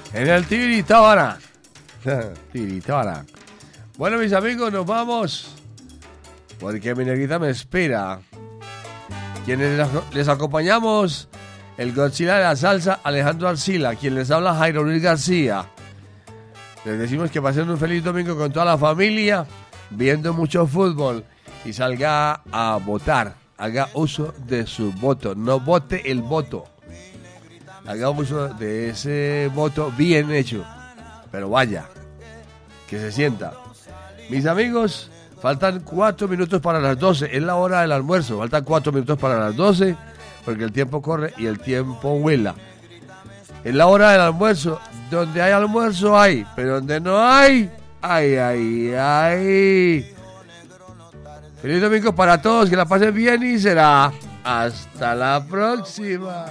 En el Tiritabara. Tiritabara. Bueno, mis amigos, nos vamos. Porque mi negrita me espera. Quienes les acompañamos, el Godzilla de la salsa, Alejandro Arcila. Quien les habla, Jairo Luis García. Les decimos que pasen un feliz domingo con toda la familia, viendo mucho fútbol. Y salga a votar. Haga uso de su voto. No vote el voto. Haga uso de ese voto bien hecho. Pero vaya, que se sienta. Mis amigos, faltan 4 minutos para las 12. Es la hora del almuerzo. Faltan 4 minutos para las 12. Porque el tiempo corre y el tiempo vuela. Es la hora del almuerzo. Donde hay almuerzo hay. Pero donde no hay, ay. Feliz domingo para todos. Que la pasen bien y será hasta la próxima.